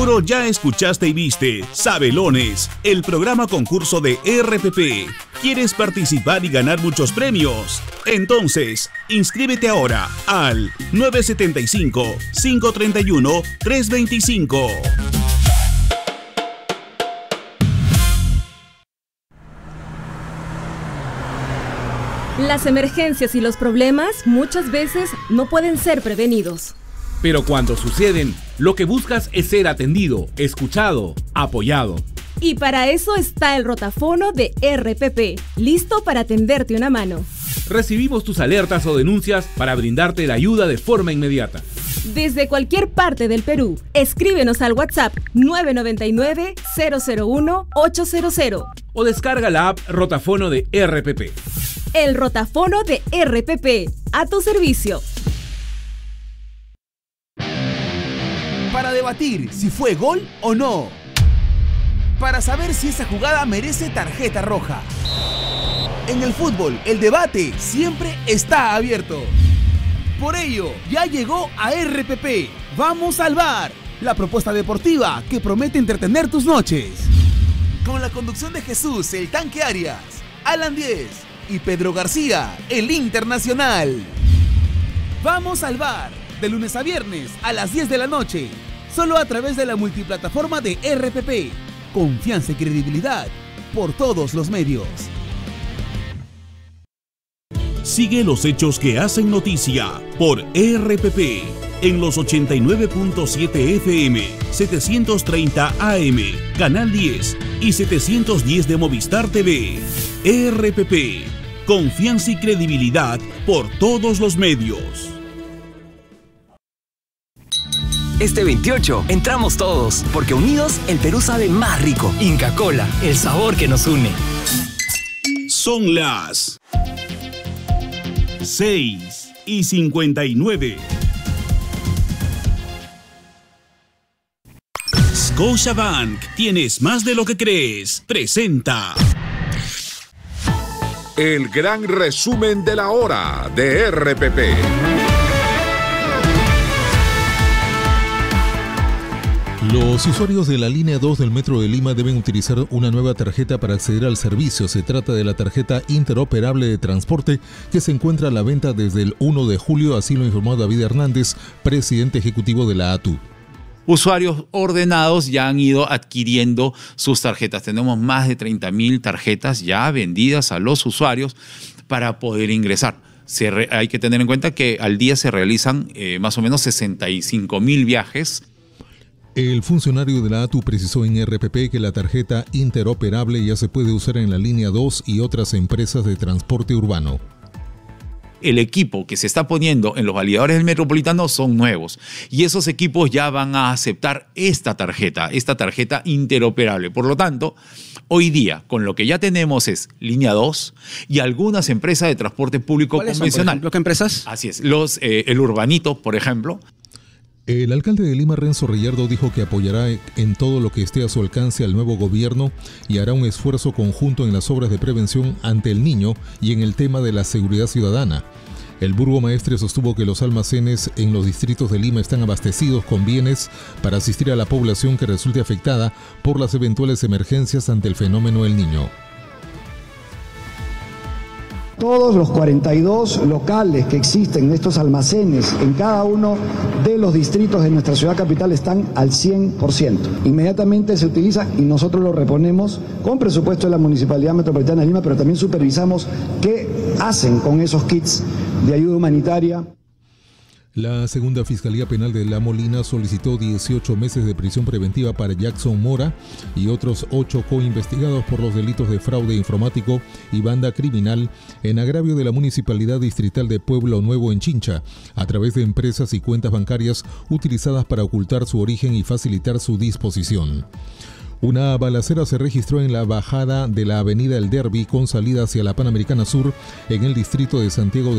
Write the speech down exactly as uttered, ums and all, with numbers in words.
Seguro ya escuchaste y viste Sabelones, el programa concurso de R P P. ¿Quieres participar y ganar muchos premios? Entonces, inscríbete ahora al nueve siete cinco, cinco tres uno, tres dos cinco. Las emergencias y los problemas muchas veces no pueden ser prevenidos. Pero cuando suceden, lo que buscas es ser atendido, escuchado, apoyado. Y para eso está el rotafono de R P P, listo para tenderte una mano. Recibimos tus alertas o denuncias para brindarte la ayuda de forma inmediata. Desde cualquier parte del Perú, escríbenos al WhatsApp nueve nueve nueve, cero cero uno, ocho cero cero. O descarga la app Rotafono de R P P. El rotafono de R P P, a tu servicio. Para debatir si fue gol o no. Para saber si esa jugada merece tarjeta roja. En el fútbol, el debate siempre está abierto. Por ello, ya llegó a R P P. Vamos al bar, la propuesta deportiva que promete entretener tus noches. Con la conducción de Jesús, el Tanque Arias, Alan Diez y Pedro García, el Internacional. Vamos al bar, de lunes a viernes a las diez de la noche, solo a través de la multiplataforma de R P P. Confianza y credibilidad por todos los medios. Sigue los hechos que hacen noticia por R P P en los ochenta y nueve punto siete F M, setecientos treinta A M, Canal diez y setecientos diez de Movistar T V. R P P, confianza y credibilidad por todos los medios. Este veintiocho entramos todos, porque unidos el Perú sabe más rico. Inca Kola, el sabor que nos une. Son las seis y cincuenta y nueve. Scotiabank, tienes más de lo que crees. Presenta el gran resumen de la hora de R P P. Los usuarios de la línea dos del Metro de Lima deben utilizar una nueva tarjeta para acceder al servicio. Se trata de la tarjeta interoperable de transporte que se encuentra a la venta desde el primero de julio, así lo informó David Hernández, presidente ejecutivo de la A T U. Usuarios ordenados ya han ido adquiriendo sus tarjetas. Tenemos más de treinta mil tarjetas ya vendidas a los usuarios para poder ingresar. Se re, hay que tener en cuenta que al día se realizan eh, más o menos sesenta y cinco mil viajes. El funcionario de la A T U precisó en R P P que la tarjeta interoperable ya se puede usar en la línea dos y otras empresas de transporte urbano. El equipo que se está poniendo en los validadores del Metropolitano son nuevos y esos equipos ya van a aceptar esta tarjeta, esta tarjeta interoperable. Por lo tanto, hoy día con lo que ya tenemos es línea dos y algunas empresas de transporte público convencional. Son, por ejemplo, ¿qué empresas? Así es, los, eh, el Urbanito, por ejemplo. El alcalde de Lima, Renzo Reyardo, dijo que apoyará en todo lo que esté a su alcance al nuevo gobierno y hará un esfuerzo conjunto en las obras de prevención ante el niño y en el tema de la seguridad ciudadana. El burgomaestre sostuvo que los almacenes en los distritos de Lima están abastecidos con bienes para asistir a la población que resulte afectada por las eventuales emergencias ante el fenómeno del niño. Todos los cuarenta y dos locales que existen en estos almacenes en cada uno de los distritos de nuestra ciudad capital están al cien por ciento. Inmediatamente se utiliza y nosotros lo reponemos con presupuesto de la Municipalidad Metropolitana de Lima, pero también supervisamos qué hacen con esos kits de ayuda humanitaria. La segunda Fiscalía Penal de La Molina solicitó dieciocho meses de prisión preventiva para Jackson Mora y otros ocho coinvestigados por los delitos de fraude informático y banda criminal en agravio de la Municipalidad Distrital de Pueblo Nuevo en Chincha, a través de empresas y cuentas bancarias utilizadas para ocultar su origen y facilitar su disposición. Una balacera se registró en la bajada de la avenida El Derby con salida hacia la Panamericana Sur en el distrito de Santiago de